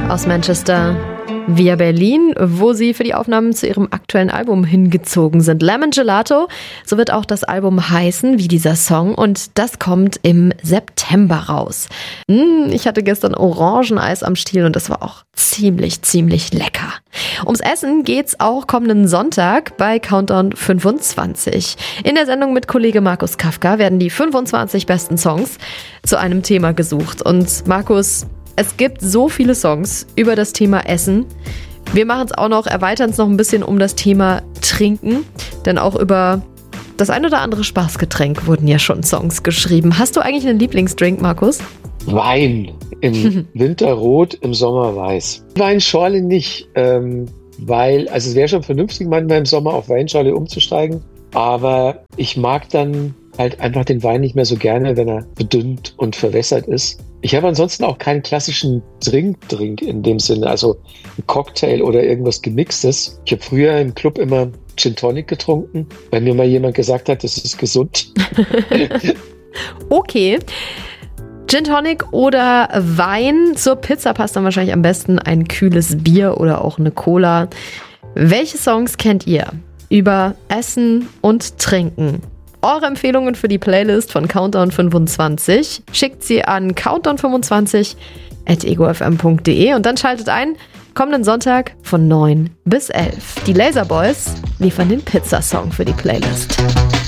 aus Manchester via Berlin, wo sie für die Aufnahmen zu ihrem aktuellen Album hingezogen sind. Lemon Gelato, so wird auch das Album heißen, wie dieser Song, und das kommt im September raus. Ich hatte gestern Orangeneis am Stiel und das war auch ziemlich lecker. Ums Essen geht's auch kommenden Sonntag bei Countdown 25. In der Sendung mit Kollege Markus Kafka werden die 25 besten Songs zu einem Thema gesucht. Und Markus, es gibt so viele Songs über das Thema Essen. Wir erweitern es noch ein bisschen um das Thema Trinken, denn auch über das ein oder andere Spaßgetränk wurden ja schon Songs geschrieben. Hast du eigentlich einen Lieblingsdrink, Markus? Wein. Im Winter rot, im Sommer weiß. Weinschorle nicht, weil, also es wäre schon vernünftig, manchmal im Sommer auf Weinschorle umzusteigen, aber ich mag dann halt einfach den Wein nicht mehr so gerne, wenn er verdünnt und verwässert ist. Ich habe ansonsten auch keinen klassischen Drink in dem Sinne, also ein Cocktail oder irgendwas Gemixtes. Ich habe früher im Club immer Gin Tonic getrunken, weil mir mal jemand gesagt hat, das ist gesund. Okay. Gin Tonic oder Wein. Zur Pizza passt dann wahrscheinlich am besten ein kühles Bier oder auch eine Cola. Welche Songs kennt ihr über Essen und Trinken? Eure Empfehlungen für die Playlist von Countdown 25 schickt sie an countdown25@egofm.de und dann schaltet ein, kommenden Sonntag von 9 bis 11. Die Laserboys liefern den Pizzasong für die Playlist.